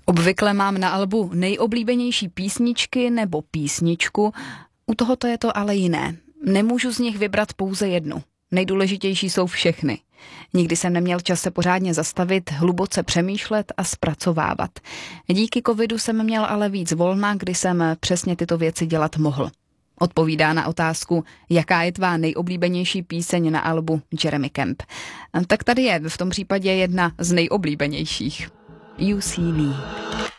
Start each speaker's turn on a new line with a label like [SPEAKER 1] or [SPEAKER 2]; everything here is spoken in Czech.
[SPEAKER 1] Obvykle mám na albu nejoblíbenější písničky nebo písničku, u tohoto je to ale jiné. Nemůžu z nich vybrat pouze jednu. Nejdůležitější jsou všechny. Nikdy jsem neměl čas se pořádně zastavit, hluboce přemýšlet a zpracovávat. Díky covidu jsem měl ale víc volna, kdy jsem přesně tyto věci dělat mohl. Odpovídá na otázku, jaká je tvá nejoblíbenější píseň na albu Jeremy Camp. Tak tady je v tom případě jedna z nejoblíbenějších. You See Me.